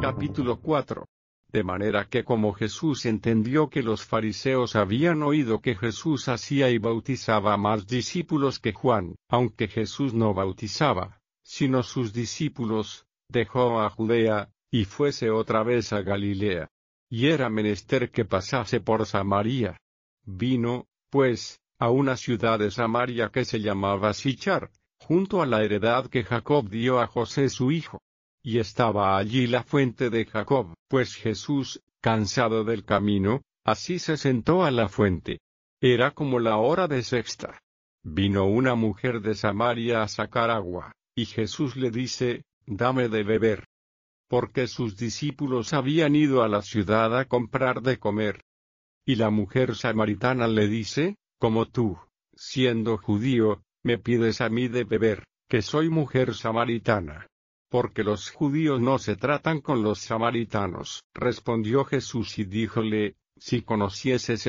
Capítulo 4. De manera que como Jesús entendió que los fariseos habían oído que Jesús hacía y bautizaba más discípulos que Juan, aunque Jesús no bautizaba, sino sus discípulos, dejó a Judea, y fuese otra vez a Galilea. Y era menester que pasase por Samaria. Vino, pues, a una ciudad de Samaria que se llamaba Sichar, junto a la heredad que Jacob dio a José su hijo. Y estaba allí la fuente de Jacob, pues Jesús, cansado del camino, así se sentó a la fuente. Era como la hora de sexta. Vino una mujer de Samaria a sacar agua, y Jesús le dice, dame de beber. Porque sus discípulos habían ido a la ciudad a comprar de comer. Y la mujer samaritana le dice, como tú, siendo judío, me pides a mí de beber, que soy mujer samaritana. Porque los judíos no se tratan con los samaritanos. Respondió Jesús y díjole, si conocieses